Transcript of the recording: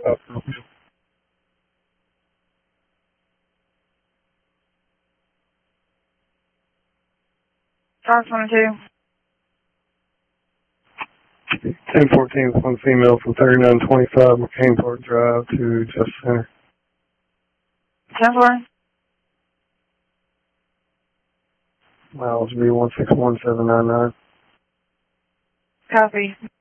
522. 1014 with one female from 3925 McCain Park Drive to Justice Center. 10-4. Miles B 161799. Copy.